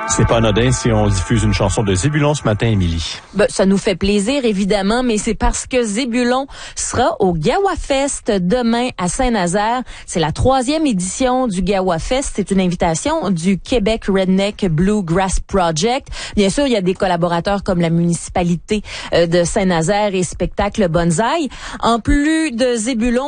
C'est pas anodin si on diffuse une chanson de Zébulon ce matin, Émilie. Ça nous fait plaisir, évidemment, mais c'est parce que Zébulon sera au Gawa Fest demain à Saint-Nazaire. C'est la 3e édition du Gawa Fest. C'est une invitation du Québec Redneck Bluegrass Project. Bien sûr, il y a des collaborateurs comme la municipalité de Saint-Nazaire et Spectacle Bonsaï. En plus de Zébulon,